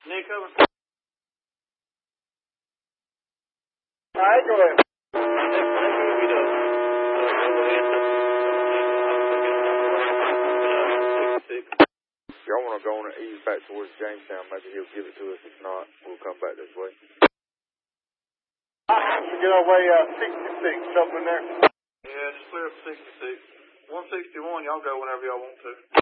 Nick, over. All right, go ahead. Y'all want to go on and ease back towards Jamestown, maybe he'll give it to us. If not, we'll come back this way. Get our way 66, something in there. Yeah, just clear up 66. 161, y'all go whenever y'all want to.